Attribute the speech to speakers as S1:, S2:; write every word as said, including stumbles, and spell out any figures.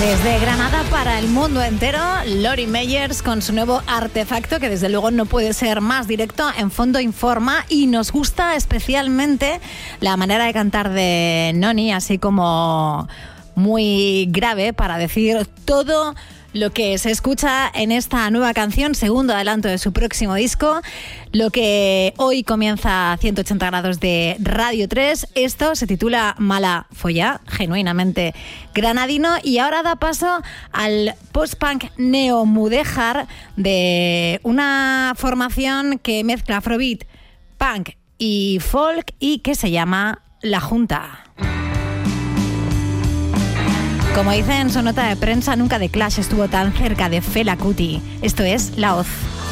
S1: Desde Granada para el mundo entero, Lori Meyers con su nuevo artefacto, que desde luego no puede ser más directo. En fondo informa, y nos gusta especialmente la manera de cantar de Noni, así como muy grave para decir todo lo que se escucha en esta nueva canción, segundo adelanto de su próximo disco, lo que hoy comienza ciento ochenta grados de Radio tres. Esto se titula Mala Folla, genuinamente granadino, y ahora da paso al post-punk neo-mudéjar de una formación que mezcla afrobeat, punk y folk y que se llama La Junta. Como dice en su nota de prensa, nunca The Clash estuvo tan cerca de Fela Kuti. Esto es La Hoz.